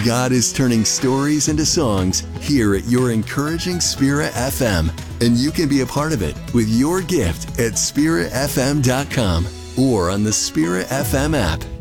God is turning stories into songs here at your encouraging Spirit FM, and you can be a part of it with your gift at spiritfm.com or on the Spirit FM app.